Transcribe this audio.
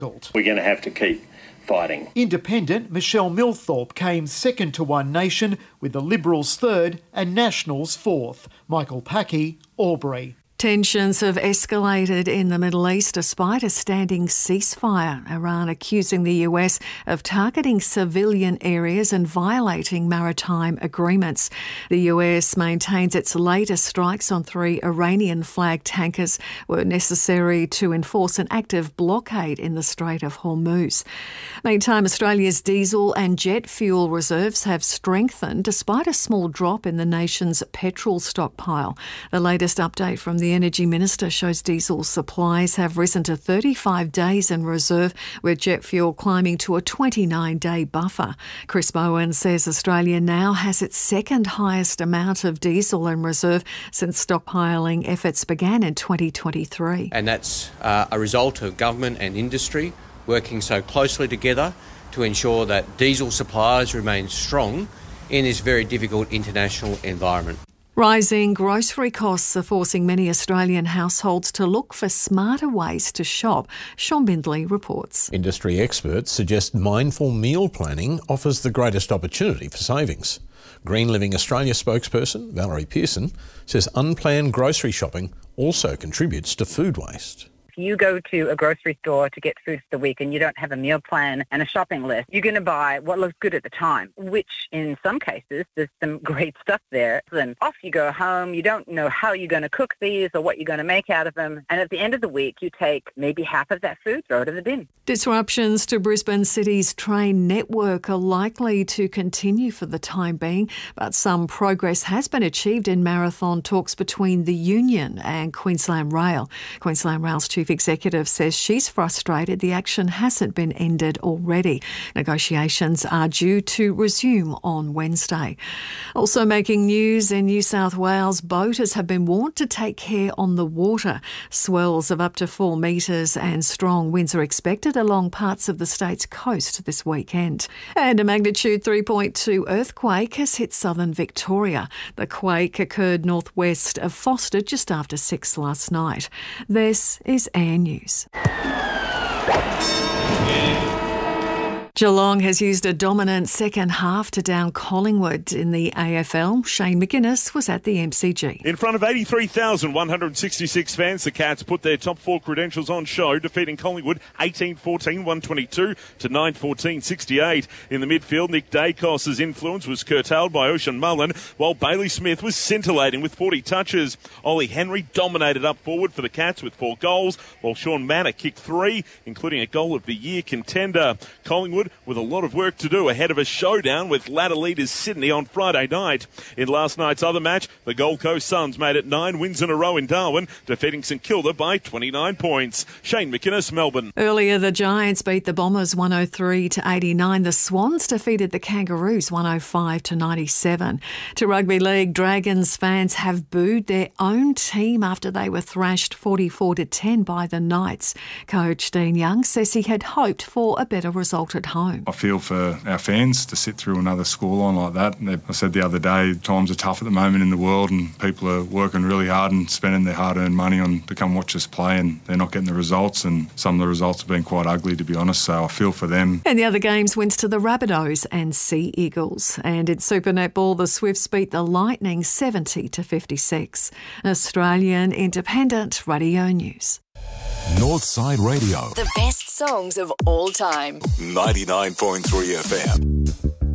We're going to have to keep fighting. Independent Michelle Milthorpe came second to One Nation, with the Liberals third and Nationals fourth. Michael Packey, Albury. Tensions have escalated in the Middle East despite a standing ceasefire. Iran accusing the US of targeting civilian areas and violating maritime agreements. The US maintains its latest strikes on 3 Iranian-flagged tankers were necessary to enforce an active blockade in the Strait of Hormuz. Meantime, Australia's diesel and jet fuel reserves have strengthened despite a small drop in the nation's petrol stockpile. The latest update from the Energy Minister shows diesel supplies have risen to 35 days in reserve, with jet fuel climbing to a 29-day buffer. Chris Bowen says Australia now has its second highest amount of diesel in reserve since stockpiling efforts began in 2023. And that's a result of government and industry working so closely together to ensure that diesel supplies remain strong in this very difficult international environment. Rising grocery costs are forcing many Australian households to look for smarter ways to shop. Sean Bindley reports. Industry experts suggest mindful meal planning offers the greatest opportunity for savings. Green Living Australia spokesperson Valerie Pearson says unplanned grocery shopping also contributes to food waste. If you go to a grocery store to get food for the week and you don't have a meal plan and a shopping list, you're going to buy what looks good at the time, which in some cases, there's some great stuff there. Then off you go home. You don't know how you're going to cook these or what you're going to make out of them. And at the end of the week, you take maybe half of that food, throw it in the bin. Disruptions to Brisbane City's train network are likely to continue for the time being, but some progress has been achieved in marathon talks between the union and Queensland Rail. Queensland Rail's Chief Executive says she's frustrated the action hasn't been ended already. Negotiations are due to resume on Wednesday. Also making news in New South Wales, boaters have been warned to take care on the water. Swells of up to 4 metres and strong winds are expected along parts of the state's coast this weekend. And a magnitude 3.2 earthquake has hit southern Victoria. The quake occurred northwest of Foster just after 6 last night. This is Air News. Geelong has used a dominant second half to down Collingwood in the AFL. Shane McInnes was at the MCG. In front of 83,166 fans, the Cats put their top 4 credentials on show, defeating Collingwood 18-14-122 to 9-14-68. In the midfield, Nick Dacos' influence was curtailed by Ocean Mullen, while Bailey Smith was scintillating with 40 touches. Ollie Henry dominated up forward for the Cats with 4 goals, while Sean Manor kicked 3, including a goal of the year contender. Collingwood with a lot of work to do ahead of a showdown with ladder leaders Sydney on Friday night. In last night's other match, the Gold Coast Suns made it 9 wins in a row in Darwin, defeating St Kilda by 29 points. Shane McInnes, Melbourne. Earlier, the Giants beat the Bombers 103-89. The Swans defeated the Kangaroos 105-97. To rugby league, Dragons fans have booed their own team after they were thrashed 44-10 by the Knights. Coach Dean Young says he had hoped for a better result at home. I feel for our fans to sit through another scoreline like that. I said the other day, times are tough at the moment in the world and people are working really hard and spending their hard-earned money on to come watch us play, and they're not getting the results, and some of the results have been quite ugly, to be honest, so I feel for them. And the other games went to the Rabbitohs and Sea Eagles. And in Super Netball, the Swifts beat the Lightning 70-56. Australian Independent Radio News. Northside Radio. The best songs of all time. 99.3 FM.